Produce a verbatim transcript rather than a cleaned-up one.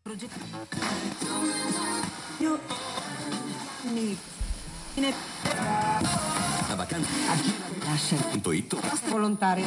Progetto. Io mi ne la vacanza a chi lascia il volontario.